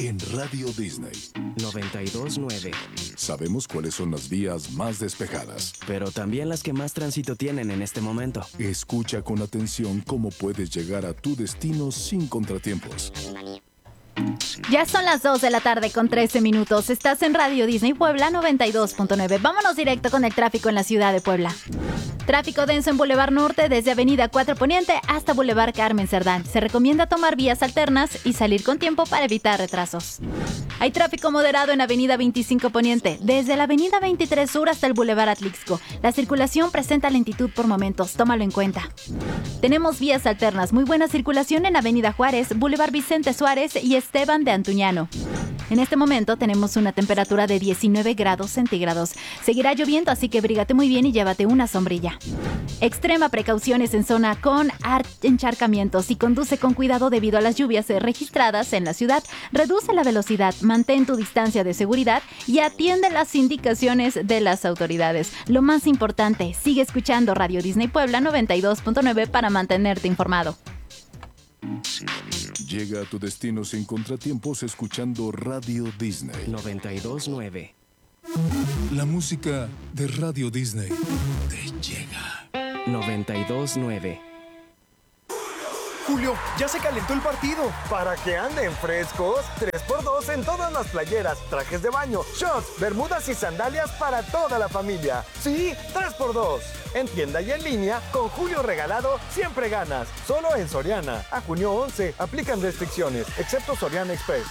en Radio Disney 92.9. Sabemos cuáles son las vías más despejadas, pero también las que más tránsito tienen en este momento. Escucha con atención cómo puedes llegar a tu destino sin contratiempos. Ya son las 2 de la tarde con 13 minutos. Estás en Radio Disney Puebla 92.9. Vámonos directo con el tráfico en la ciudad de Puebla. Tráfico denso en Boulevard Norte desde Avenida 4 Poniente hasta Boulevard Carmen Cerdán. Se recomienda tomar vías alternas y salir con tiempo para evitar retrasos. Hay tráfico moderado en Avenida 25 Poniente desde la Avenida 23 Sur hasta el Boulevard Atlixco. La circulación presenta lentitud por momentos, tómalo en cuenta. Tenemos vías alternas, muy buena circulación en Avenida Juárez, Boulevard Vicente Suárez y Esteban de Antuñano. En este momento tenemos una temperatura de 19 grados centígrados. Seguirá lloviendo, así que abrígate muy bien y llévate una sombrilla. Extrema precauciones en zona con encharcamientos y conduce con cuidado debido a las lluvias registradas en la ciudad. Reduce la velocidad, mantén tu distancia de seguridad y atiende las indicaciones de las autoridades. Lo más importante, sigue escuchando Radio Disney Puebla 92.9 para mantenerte informado. Llega a tu destino sin contratiempos escuchando Radio Disney 92.9. La música de Radio Disney te llega. 92.9. Julio, ya se calentó el partido. Para que anden frescos, 3x2 en todas las playeras, trajes de baño, shorts, bermudas y sandalias para toda la familia. Sí, 3x2. En tienda y en línea, con Julio regalado, siempre ganas. Solo en Soriana. A junio 11, aplican restricciones, excepto Soriana Express.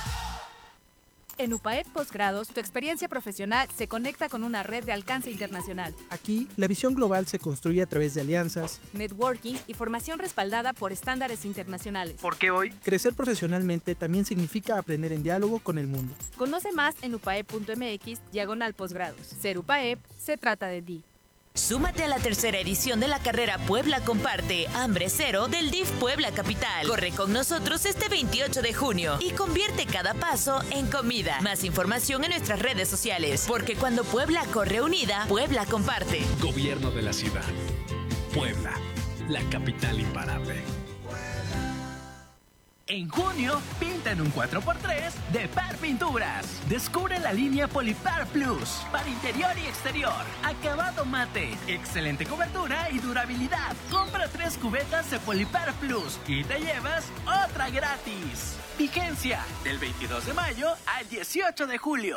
En UPAEP Postgrados, tu experiencia profesional se conecta con una red de alcance internacional. Aquí, la visión global se construye a través de alianzas, networking y formación respaldada por estándares internacionales. Porque hoy, crecer profesionalmente también significa aprender en diálogo con el mundo. Conoce más en upaep.mx/posgrados. Ser UPAEP se trata de ti. Súmate a la tercera edición de la carrera Puebla Comparte Hambre Cero del DIF Puebla Capital. Corre con nosotros este 28 de junio y convierte cada paso en comida. Más información en nuestras redes sociales, porque cuando Puebla corre unida, Puebla comparte. Gobierno de la ciudad. Puebla, la capital imparable. En junio, pinta en un 4x3 de Par Pinturas. Descubre la línea Polipar Plus para interior y exterior. Acabado mate, excelente cobertura y durabilidad. Compra 3 cubetas de Polipar Plus y te llevas otra gratis. Vigencia del 22 de mayo al 18 de julio.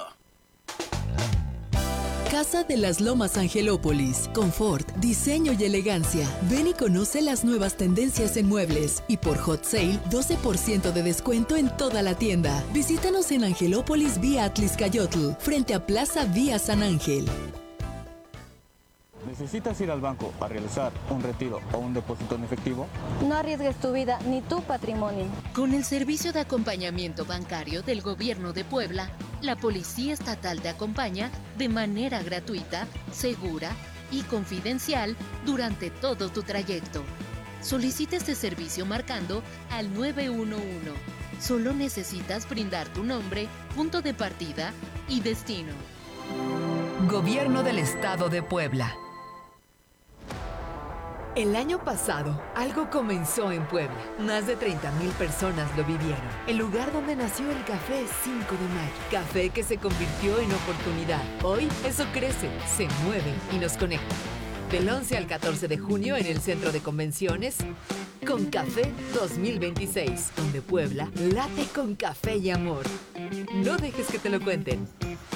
Casa de las Lomas Angelópolis. Confort, diseño y elegancia. Ven y conoce las nuevas tendencias en muebles. Y por Hot Sale, 12% de descuento en toda la tienda. Visítanos en Angelópolis vía Atlixcayotl, frente a Plaza Vía San Ángel. ¿Necesitas ir al banco a realizar un retiro o un depósito en efectivo? No arriesgues tu vida ni tu patrimonio. Con el servicio de acompañamiento bancario del Gobierno de Puebla, la Policía Estatal te acompaña de manera gratuita, segura y confidencial durante todo tu trayecto. Solicita este servicio marcando al 911. Solo necesitas brindar tu nombre, punto de partida y destino. Gobierno del Estado de Puebla. El año pasado, algo comenzó en Puebla. Más de 30,000 personas lo vivieron. El lugar donde nació el Café 5 de Mayo. Café que se convirtió en oportunidad. Hoy, eso crece, se mueve y nos conecta. Del 11 al 14 de junio en el Centro de Convenciones, Con Café 2026, donde Puebla late con café y amor. No dejes que te lo cuenten.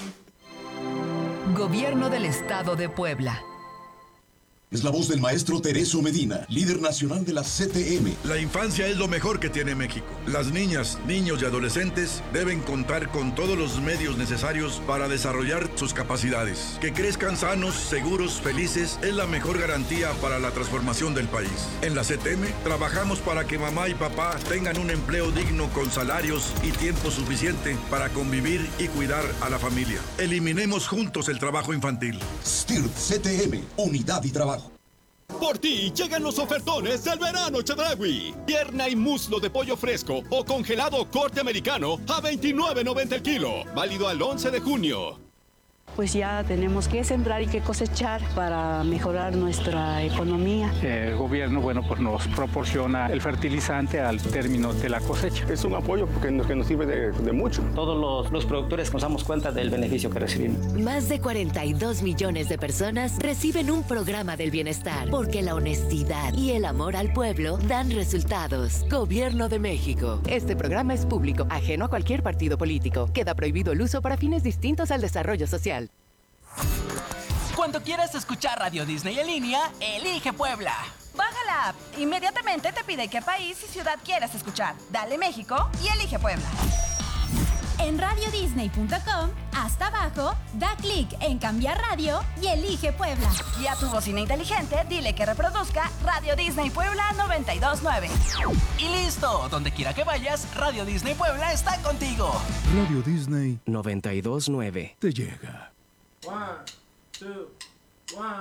Gobierno del Estado de Puebla. Es la voz del maestro Tereso Medina, líder nacional de la CTM. La infancia es lo mejor que tiene México. Las niñas, niños y adolescentes deben contar con todos los medios necesarios para desarrollar sus capacidades. Que crezcan sanos, seguros, felices es la mejor garantía para la transformación del país. En la CTM trabajamos para que mamá y papá tengan un empleo digno con salarios y tiempo suficiente para convivir y cuidar a la familia. Eliminemos juntos el trabajo infantil. STIRT CTM, unidad y trabajo. Por ti llegan los ofertones del verano Chedraui. Pierna y muslo de pollo fresco o congelado corte americano a $29.90 el kilo. Válido al 11 de junio. pues ya tenemos que sembrar y que cosechar para mejorar nuestra economía. El gobierno, pues nos proporciona el fertilizante al término de la cosecha. Es un apoyo que nos sirve de mucho. Todos los productores nos damos cuenta del beneficio que recibimos. Más de 42 millones de personas reciben un programa del bienestar, porque la honestidad y el amor al pueblo dan resultados. Gobierno de México. Este programa es público, ajeno a cualquier partido político. Queda prohibido el uso para fines distintos al desarrollo social. Cuando quieras escuchar Radio Disney en línea, elige Puebla. Baja la app. Inmediatamente te pide qué país y ciudad quieras escuchar. Dale México y elige Puebla. En radiodisney.com, hasta abajo, da clic en cambiar radio y elige Puebla. Y a tu bocina inteligente, dile que reproduzca Radio Disney Puebla 92.9. Y listo, donde quiera que vayas, Radio Disney Puebla está contigo. Radio Disney 92.9 te llega. 1, 2, 1.